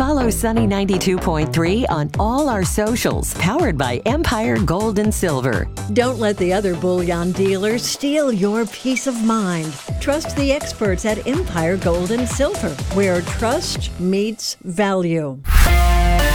Follow Sunny 92.3 on all our socials, powered by Empire Gold and Silver. Don't let the other bullion dealers steal your peace of mind. Trust the experts at Empire Gold and Silver, where trust meets value.